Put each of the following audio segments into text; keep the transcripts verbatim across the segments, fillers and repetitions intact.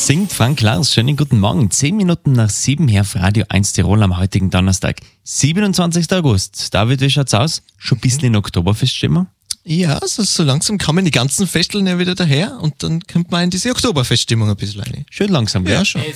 Singt Frank Klaus. Schönen guten Morgen. Zehn Minuten nach sieben hier auf Radio eins Tirol am heutigen Donnerstag, siebenundzwanzigsten August. David, wie schaut's aus? Schon ein bisschen in Oktoberfeststimmung? Ja, so, so langsam kommen die ganzen Festeln ja wieder daher und dann kommt man in diese Oktoberfeststimmung ein bisschen rein. Schön langsam, gell? Ja, schon.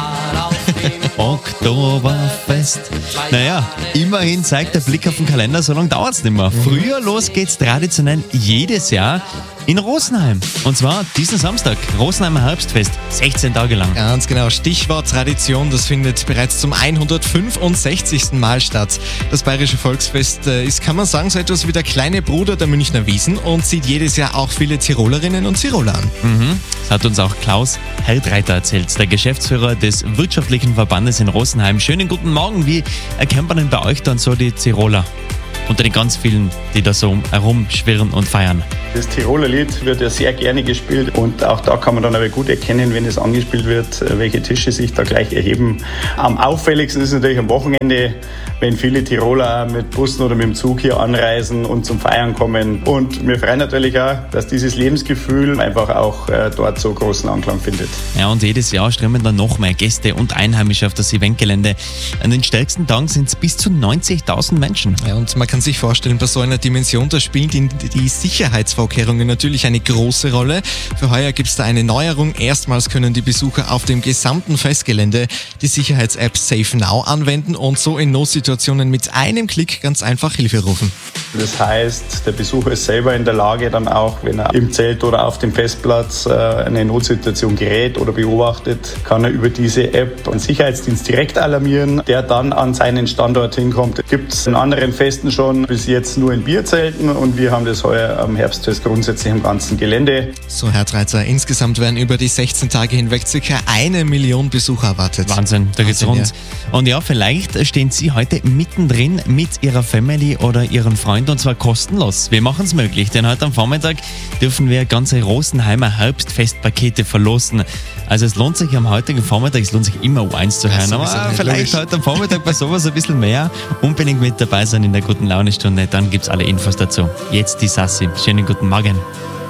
Oktoberfest. Naja, immerhin zeigt der Blick auf den Kalender, so lange dauert's nicht mehr. Früher los geht's traditionell jedes Jahr in Rosenheim. Und zwar diesen Samstag, Rosenheimer Herbstfest, sechzehn Tage lang. Ganz genau, Stichwort Tradition, das findet bereits zum hundertfünfundsechzigsten Mal statt. Das Bayerische Volksfest äh, ist, kann man sagen, so etwas wie der kleine Bruder der Münchner Wiesn und zieht jedes Jahr auch viele Tirolerinnen und Tiroler an. Mhm. Das hat uns auch Klaus Heldreiter erzählt, der Geschäftsführer des wirtschaftlichen Verbandes in Rosenheim. Schönen guten Morgen, wie erkennt man denn bei euch dann so die Tiroler? Unter den ganz vielen, die da so herumschwirren und feiern. Das Tiroler Lied wird ja sehr gerne gespielt und auch da kann man dann aber gut erkennen, wenn es angespielt wird, welche Tische sich da gleich erheben. Am auffälligsten ist natürlich am Wochenende, wenn viele Tiroler mit Bussen oder mit dem Zug hier anreisen und zum Feiern kommen. Und wir freuen natürlich auch, dass dieses Lebensgefühl einfach auch äh, dort so großen Anklang findet. Ja, und jedes Jahr strömen dann noch mehr Gäste und Einheimische auf das Eventgelände. An den stärksten Tagen sind es bis zu neunzigtausend Menschen. Ja, und man kann sich vorstellen, bei so einer Dimension, da spielen die, die Sicherheitsvorkehrungen natürlich eine große Rolle. Für heuer gibt es da eine Neuerung. Erstmals können die Besucher auf dem gesamten Festgelände die Sicherheits-App Safe Now anwenden und so in Notsituationen mit einem Klick ganz einfach Hilfe rufen. Das heißt, der Besucher ist selber in der Lage, dann auch, wenn er im Zelt oder auf dem Festplatz eine Notsituation gerät oder beobachtet, kann er über diese App einen Sicherheitsdienst direkt alarmieren, der dann an seinen Standort hinkommt. Gibt es in anderen Festen schon bis jetzt nur in Bierzelten und wir haben das heuer am Herbstfest grundsätzlich im ganzen Gelände. So, Herr Treitzer, insgesamt werden über die sechzehn Tage hinweg circa eine Million Besucher erwartet. Wahnsinn, da geht's Wahnsinn, rund. Ja. Und ja, vielleicht stehen Sie heute mittendrin mit Ihrer Family oder Ihren Freunden und zwar kostenlos. Wir machen es möglich, denn heute am Vormittag dürfen wir ganze Rosenheimer Herbstfestpakete verlosen. Also es lohnt sich am heutigen Vormittag, es lohnt sich immer U eins zu hören, Ja, aber sowieso, vielleicht logisch. heute am Vormittag bei sowas ein bisschen mehr. Unbedingt mit dabei sein in der guten Laune-Stunde, dann gibt's alle Infos dazu. Jetzt die Sassi. Schönen guten Morgen.